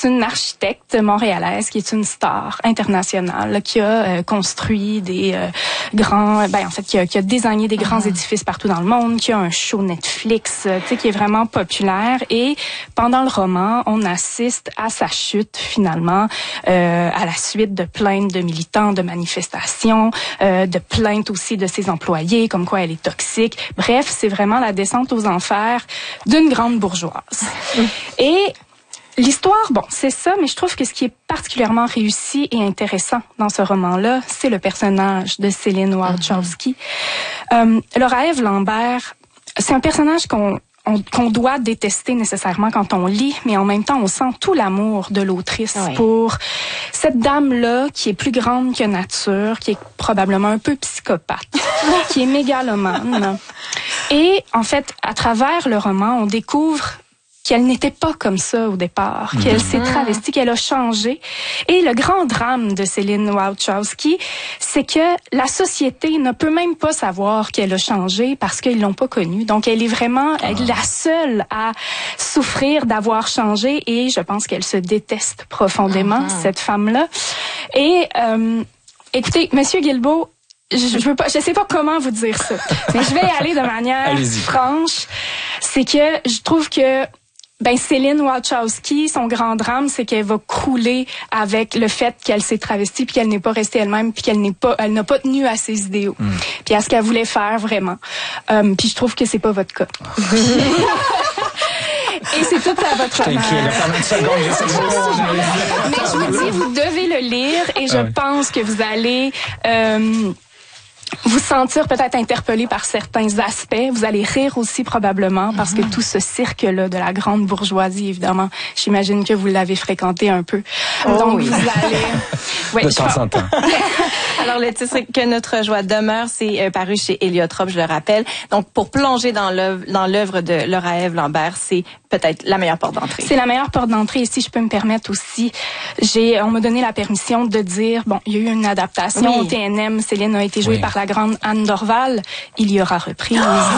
c'est une architecte montréalaise qui est une star internationale, là, qui a construit des grands, qui a désigné des grands édifices partout dans le monde, qui a un show Netflix, qui est vraiment populaire. Et pendant le roman, on assiste à sa chute finalement, à la suite de plaintes de militants, de manifestations, de plaintes aussi de ses employés, comme quoi elle est toxique. Bref, c'est vraiment la descente aux enfers d'une grande bourgeoise. Et l'histoire, c'est ça, mais je trouve que ce qui est particulièrement réussi et intéressant dans ce roman-là, c'est le personnage de Céline Wachowski. Laura-Ève Lambert, c'est un personnage qu'on doit détester nécessairement quand on lit, mais en même temps, on sent tout l'amour de l'autrice pour cette dame-là qui est plus grande que nature, qui est probablement un peu psychopathe, qui est mégalomane. Et en fait, à travers le roman, on découvre qu'elle n'était pas comme ça au départ, qu'elle s'est travestie, qu'elle a changé. Et le grand drame de Céline Wachowski, c'est que la société ne peut même pas savoir qu'elle a changé parce qu'ils l'ont pas connue. Donc, elle est vraiment la seule à souffrir d'avoir changé et je pense qu'elle se déteste profondément, cette femme-là. Et, écoutez, Monsieur Guilbeault, je sais pas comment vous dire ça, mais je vais y aller de manière franche. C'est que je trouve que Céline Wachowski, son grand drame, c'est qu'elle va crouler avec le fait qu'elle s'est travestie puis qu'elle n'est pas restée elle-même puis elle n'a pas tenu à ses idéaux puis à ce qu'elle voulait faire vraiment. Puis je trouve que c'est pas votre cas. Et c'est tout à votre honneur. Mais je vous dis, vous devez le lire et je pense que vous allez vous sentir peut-être interpellé par certains aspects. Vous allez rire aussi probablement parce que tout ce cirque-là de la grande bourgeoisie, évidemment, j'imagine que vous l'avez fréquenté un peu. Donc vous allez... de temps en temps. Alors le titre Que notre joie demeure, c'est paru chez Héliotrope, je le rappelle. Donc pour plonger dans l'œuvre de Laura-Ève Lambert, c'est peut-être la meilleure porte d'entrée. C'est la meilleure porte d'entrée. Et si je peux me permettre aussi, on m'a donné la permission de dire, il y a eu une adaptation au TNM. Céline a été jouée par la grande Anne Dorval. Il y aura reprise.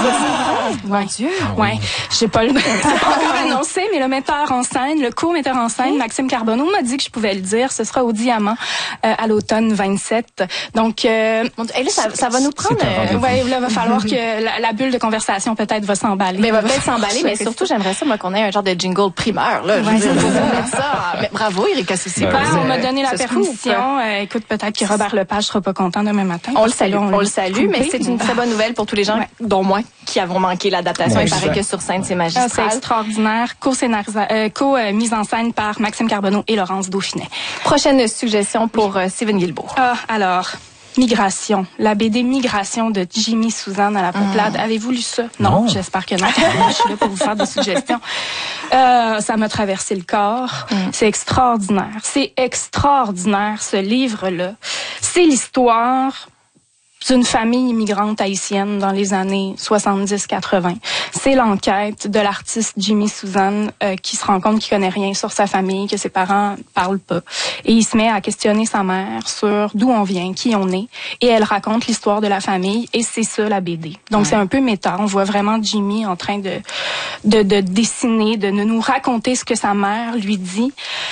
Mon Dieu! Ouais. J'ai pas encore annoncé, mais le metteur en scène, le co-metteur en scène, Maxime Carbonneau, m'a dit que je pouvais le dire. Ce sera au Diamant à l'automne 27. Donc, et là, ça va nous prendre... là, va falloir que la bulle de conversation peut-être va s'emballer. Mais va peut-être s'emballer, mais surtout, j'aimerais ça, moi, qu'on ait un genre de jingle primeur, là. Je veux dire, mettre ça. Mais bravo, Erika Soucy. On m'a donné la permission. Écoute, peut-être que Robert Lepage sera pas content demain matin. On le salue, mais c'est une très bonne nouvelle pour tous les gens, dont moi, qui avons manqué l'adaptation. Il paraît que sur scène, c'est magistral. C'est extraordinaire. Co-mise en scène par Maxime Carbonneau et Laurence Dauphinet. Prochaine suggestion pour Steven Guilbeault. Alors... Migration, la BD Migration de Jimmy Suzanne à la Peuplade. Avez-vous lu ça? Non, j'espère que non. Je suis là pour vous faire des suggestions. Ça m'a traversé le corps. C'est extraordinaire. C'est extraordinaire, ce livre-là. C'est l'histoire d'une famille immigrante haïtienne dans les années 70-80. C'est l'enquête de l'artiste Jimmy Suzanne qui se rend compte qu'il connaît rien sur sa famille, que ses parents parlent pas. Et il se met à questionner sa mère sur d'où on vient, qui on est. Et elle raconte l'histoire de la famille et c'est ça la BD. Donc c'est un peu méta. On voit vraiment Jimmy en train de dessiner, de nous raconter ce que sa mère lui dit.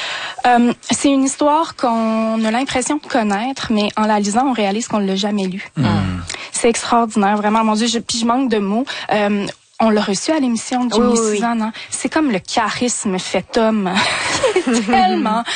C'est une histoire qu'on a l'impression de connaître, mais en la lisant, on réalise qu'on ne l'a jamais lue. C'est extraordinaire, vraiment. Mon Dieu, puis je manque de mots. On l'a reçu à l'émission de Jimmy Suzanne. Hein? C'est comme le charisme fait homme. Tellement.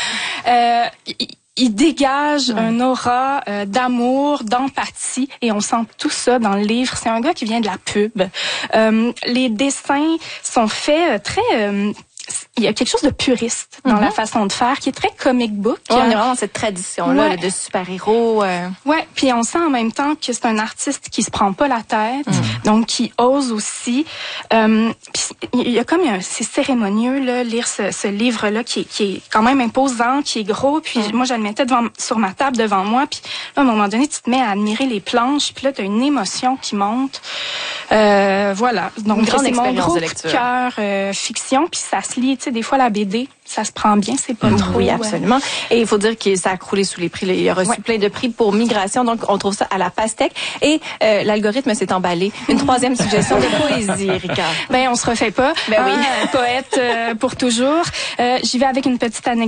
Il dégage un aura d'amour, d'empathie, et on sent tout ça dans le livre. C'est un gars qui vient de la pub. Les dessins sont faits très... il y a quelque chose de puriste dans la façon de faire, qui est très comic book. On est vraiment dans cette tradition-là de super-héros. Ouais, puis on sent en même temps que c'est un artiste qui se prend pas la tête, donc qui ose aussi. Puis il y a comme c'est cérémonieux là, lire ce livre-là qui est quand même imposant, qui est gros. Puis moi, je le mettais sur ma table devant moi. Puis là, à un moment donné, tu te mets à admirer les planches. Puis là, tu as une émotion qui monte. Voilà. Donc c'est mon gros coup de cœur fiction. Puis ça se lit, tu sais, des fois la BD, ça se prend bien, c'est pas trop. Oui, absolument. Et il faut dire que ça a croulé sous les prix. Il a reçu plein de prix pour Migration, donc on trouve ça à la pastèque. Et l'algorithme s'est emballé. Une troisième suggestion de poésie, Erika. Ben on se refait pas. Ben oui. Poète pour toujours. J'y vais avec une petite anecdote.